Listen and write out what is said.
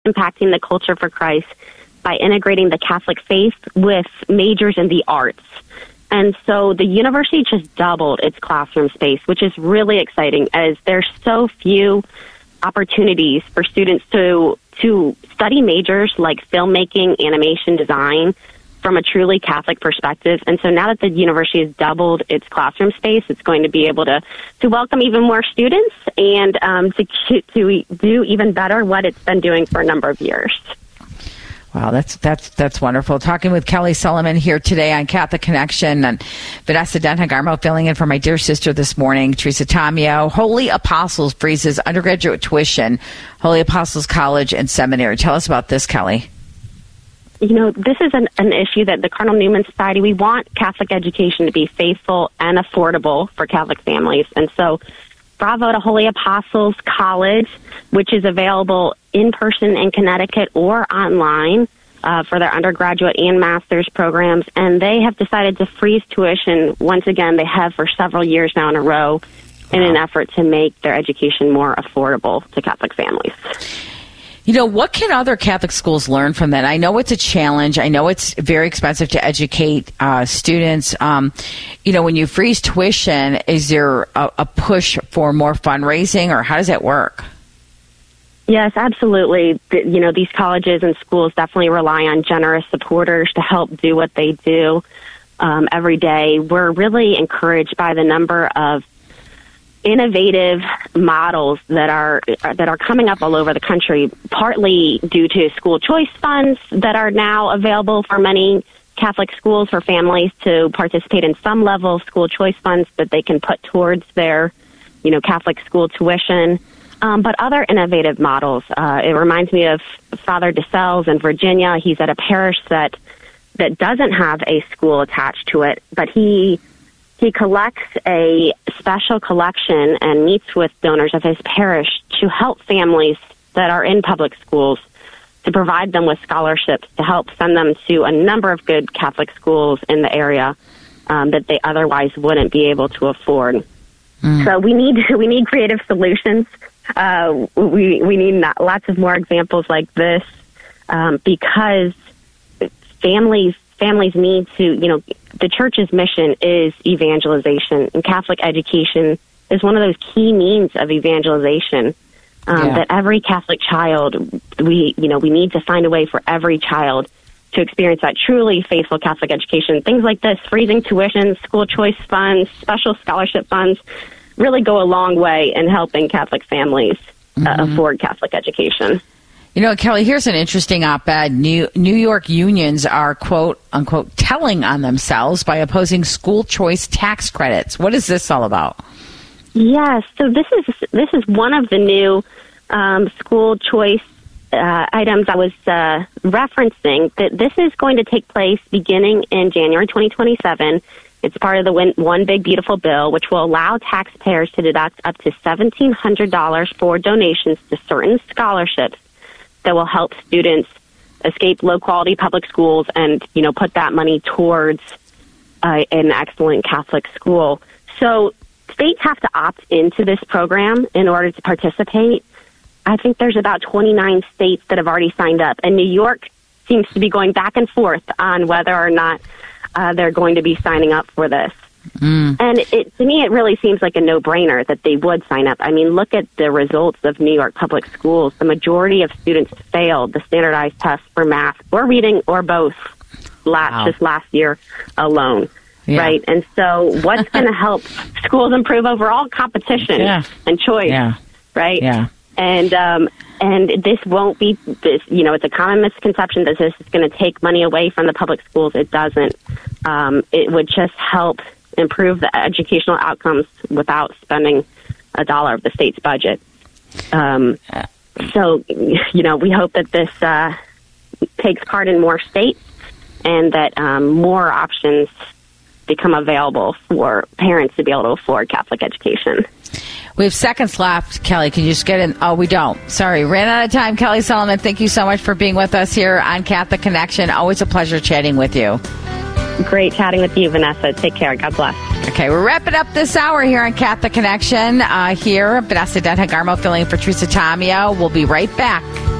impacting the culture for Christ by integrating the Catholic faith with majors in the arts. And so the university just doubled its classroom space, which is really exciting, as there's so few opportunities for students to study majors like filmmaking, animation, design from a truly Catholic perspective. And so now that the university has doubled its classroom space, it's going to be able to welcome even more students and to do even better what it's been doing for a number of years. Wow, that's wonderful. Talking with Kelly Solomon here today on Catholic Connection, and Vanessa Denham-Garmo filling in for my dear sister this morning, Teresa Tomeo. Holy Apostles freezes undergraduate tuition, Holy Apostles College and Seminary. Tell us about this, Kelly. You know, this is an issue that the Cardinal Newman Society, we want Catholic education to be faithful and affordable for Catholic families. And so bravo to Holy Apostles College, which is available in person in Connecticut or online for their undergraduate and master's programs. And they have decided to freeze tuition once again. They have for several years now in a row in an effort to make their education more affordable to Catholic families. You know, what can other Catholic schools learn from that? I know it's a challenge. I know it's very expensive to educate students. You know, when you freeze tuition, is there a push for more fundraising, or how does that work? Yes, absolutely. You know, these colleges and schools definitely rely on generous supporters to help do what they do every day. We're really encouraged by the number of innovative models that are coming up all over the country, partly due to school choice funds that are now available for many Catholic schools for families to participate in some level of school choice funds that they can put towards their, you know, Catholic school tuition. But other innovative models. It reminds me of Father DeSales in Virginia. He's at a parish that doesn't have a school attached to it, but he collects a special collection and meets with donors of his parish to help families that are in public schools, to provide them with scholarships, to help send them to a number of good Catholic schools in the area that they otherwise wouldn't be able to afford. So we need creative solutions. We need lots of more examples like this because families need to, you know, the church's mission is evangelization, and Catholic education is one of those key means of evangelization. That every Catholic child, we need to find a way for every child to experience that truly faithful Catholic education. Things like this, freezing tuition, school choice funds, special scholarship funds, really go a long way in helping Catholic families afford Catholic education. You know, Kelly, here's an interesting op-ed. New York unions are, quote, unquote, telling on themselves by opposing school choice tax credits. What is this all about? Yes, so this is one of the new school choice items I was referencing. That this is going to take place beginning in January 2027. It's part of the One Big Beautiful Bill, which will allow taxpayers to deduct up to $1,700 for donations to certain scholarships that will help students escape low-quality public schools and, you know, put that money towards an excellent Catholic school. So states have to opt into this program in order to participate. I think there's about 29 states that have already signed up, and New York seems to be going back and forth on whether or not they're going to be signing up for this. And to me, it really seems like a no-brainer that they would sign up. I mean, look at the results of New York public schools. The majority of students failed the standardized tests for math or reading or both just last year alone. Right? And so what's going to help schools improve overall? Competition and choice, right? Yeah. And this won't be this. You know, it's a common misconception that this is going to take money away from the public schools. It doesn't. It would just help improve the educational outcomes without spending a dollar of the state's budget. So, you know, we hope that this takes part in more states and that more options become available for parents to be able to afford Catholic education. We have seconds left. Kelly, can you just get in? Oh, we don't. Sorry. Ran out of time. Kelly Solomon, thank you so much for being with us here on Catholic Connection. Always a pleasure chatting with you. Great chatting with you, Vanessa. Take care. God bless. Okay, we're wrapping up this hour here on Catholic Connection. Here, Vanessa Denham-Garmo filling in for Teresa Tomeo. We'll be right back.